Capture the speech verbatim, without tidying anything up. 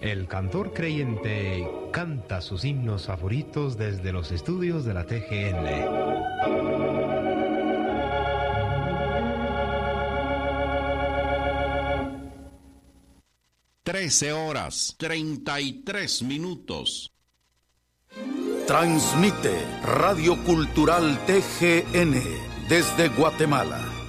El cantor creyente canta sus himnos favoritos desde los estudios de la T G N. Trece horas, treinta y tres minutos. Transmite Radio Cultural T G N desde Guatemala.